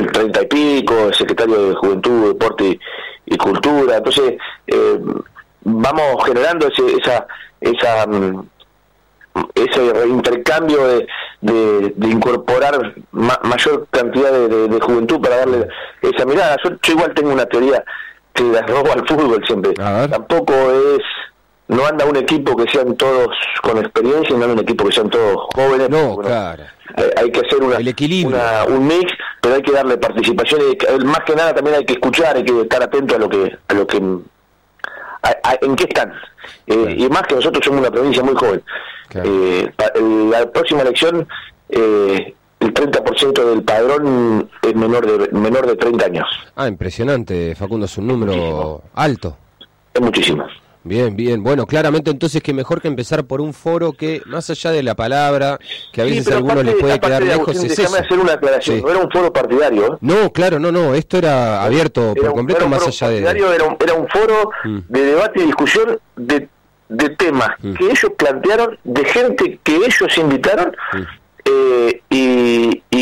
el 30 y pico, el secretario de Juventud, Deporte y Cultura. Entonces vamos generando ese intercambio de incorporar mayor cantidad de juventud para darle esa mirada. Yo igual tengo una teoría que la robo al fútbol siempre. Tampoco no anda un equipo que sean todos con experiencia y no anda un equipo que sean todos jóvenes. No, claro. Hay que hacer el equilibrio, un mix, pero hay que darle participación y más que nada también hay que escuchar, hay que estar atento a lo que en qué están. Claro. Y más que nosotros somos una provincia muy joven. Claro. La próxima elección el 30% del padrón es menor de 30 años. Impresionante, Facundo, es un número alto. Es muchísimo. Bien, bien. Bueno, claramente entonces que mejor que empezar por un foro que, más allá de la palabra, que a veces a algunos les puede quedar lejos, es eso. Déjame hacer una aclaración, no era un foro partidario. No, claro, no, esto era abierto por completo, más allá de... Era un foro de debate y discusión de temas que ellos plantearon, de gente que ellos invitaron, y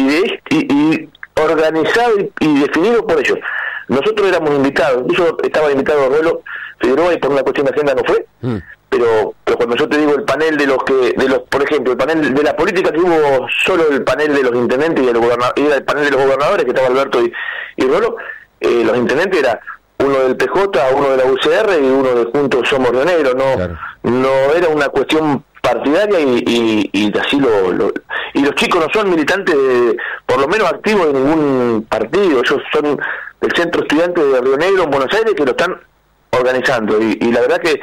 organizado y definido por ellos. Nosotros éramos invitados, incluso estaba invitado Rolo Figueroa y por una cuestión de agenda no fue, pero cuando yo te digo el panel por ejemplo, el panel de la política, que hubo solo el panel de los intendentes y era el panel de los gobernadores, que estaba Alberto y Rolo. Los intendentes era uno del PJ, uno de la UCR y uno de Juntos Somos Río Negro. No era una cuestión partidaria y así y los chicos no son militantes por lo menos activos de ningún partido. Ellos son del Centro Estudiante de Río Negro en Buenos Aires, que lo están organizando y la verdad que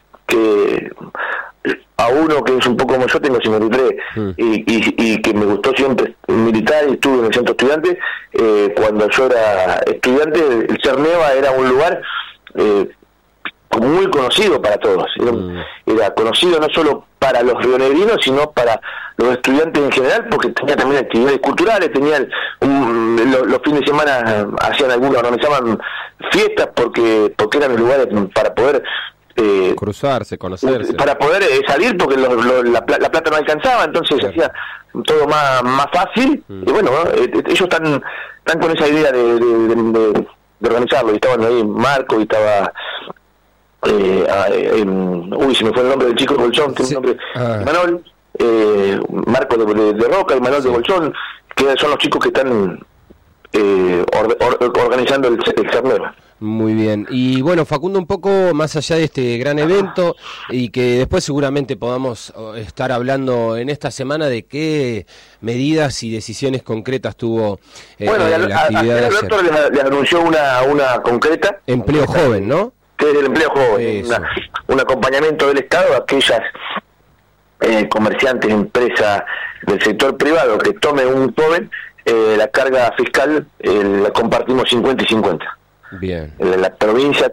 a uno que es un poco como yo, tengo 53 y que me gustó siempre militar y estuve en el Centro Estudiante, cuando yo era estudiante el Cerneva era un lugar muy conocido para todos, era conocido no solo para los rionegrinos sino para los estudiantes en general, porque tenía también actividades culturales, tenían los fines de semana organizaban fiestas porque eran lugares para poder cruzarse, conocerse, para poder salir, porque la plata no alcanzaba, entonces se hacía todo más fácil. Y bueno, ellos están con esa idea de organizarlo, y estaban ahí Marco, y estaba se me fue el nombre del chico de Bolsón, tiene un nombre, Manuel, Marco de Roca y Manuel de Bolsón, que son los chicos que están organizando el Cerneva. Muy bien. Y bueno, Facundo, un poco más allá de este gran evento, y que después seguramente podamos estar hablando en esta semana de qué medidas y decisiones concretas tuvo la actividad de ayer. Alberto le anunció una concreta. Empleo joven, ¿no? Que es el empleo joven, un acompañamiento del Estado a aquellas comerciantes, empresas del sector privado que tomen un joven, la carga fiscal la compartimos 50 y 50. Bien. La provincia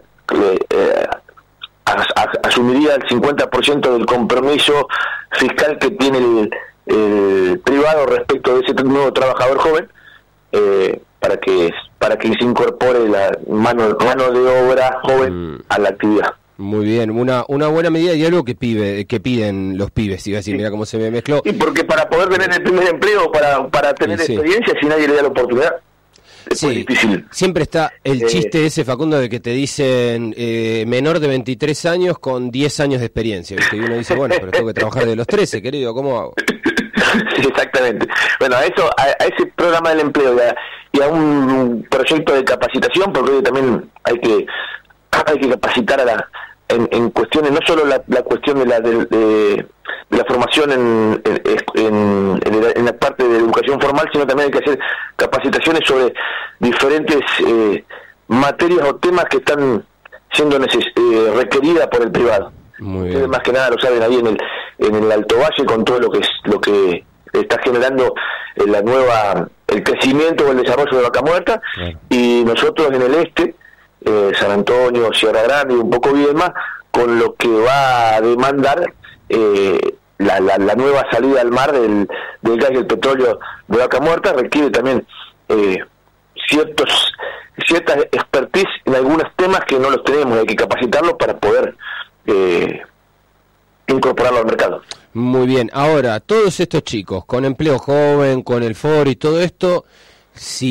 asumiría el 50% del compromiso fiscal que tiene el privado respecto de ese nuevo trabajador joven, para que se incorpore la mano de obra joven a la actividad. Muy bien, una buena medida y algo que piden los pibes, iba a decir, mira cómo se me mezcló. Y porque para poder tener el primer empleo, para tener experiencia, si nadie le da la oportunidad, es muy difícil. Siempre está el chiste ese, Facundo, de que te dicen menor de 23 años con 10 años de experiencia, ¿viste? Y uno dice, bueno, pero tengo que trabajar de los 13, querido, ¿cómo hago? Sí, exactamente. Bueno, a ese programa del empleo y a un proyecto de capacitación, porque hoy también hay que capacitar en cuestiones, no solo la cuestión de la formación en la parte de educación formal, sino también hay que hacer capacitaciones sobre diferentes materias o temas que están siendo requeridas por el privado. Ustedes más que nada lo saben ahí en el Alto Valle, con todo lo que está generando el crecimiento o el desarrollo de Vaca Muerta, y nosotros en el este, San Antonio, Sierra Grande y un poco Viedma, con lo que va a demandar la nueva salida al mar del gas y el petróleo de Vaca Muerta, requiere también cierta expertise en algunos temas que no los tenemos, hay que capacitarlos para poder incorporarlo al mercado. Muy bien, ahora, todos estos chicos con empleo joven, con el foro y todo esto, si